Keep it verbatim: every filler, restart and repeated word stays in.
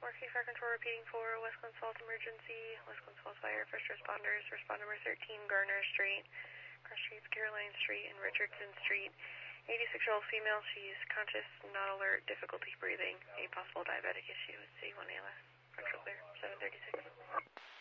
four K Fire Control repeating for West Glen Falls emergency. West Glen Falls Fire, first responders, respond number thirteen, Garner Street, cross streets Caroline Street and Richardson Street. eighty-six-year-old female, she's conscious, not alert, difficulty breathing, a possible diabetic issue with C one A L S. Control clear, seven thirty-six.